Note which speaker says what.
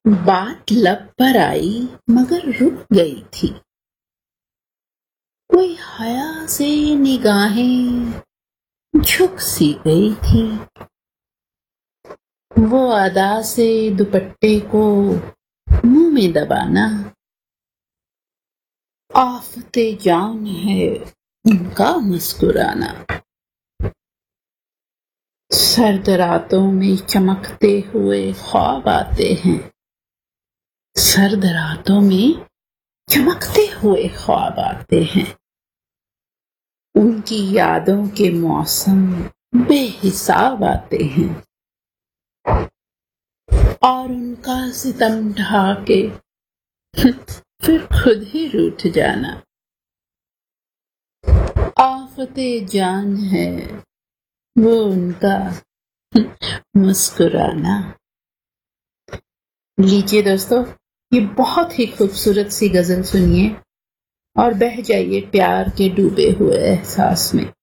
Speaker 1: بات لب پر آئی مگر رک گئی تھی، کوئی حیا سے نگاہیں جھک سی گئی تھی، وہ ادا سے دوپٹے کو منہ میں دبانا، آفت جان ہے ان کا مسکرانا، سرد راتوں میں چمکتے ہوئے خواب آتے ہیں، سرد راتوں میں چمکتے ہوئے خواب آتے ہیں، ان کی یادوں کے موسم بے حساب آتے ہیں، اور ان کا ستم ڈھا کے پھر خود ہی روٹھ جانا، آفت جان ہے وہ ان کا مسکرانا۔ لیجیے دوستو، یہ بہت ہی خوبصورت سی غزل سنیے اور بہہ جائیے پیار کے ڈوبے ہوئے احساس میں۔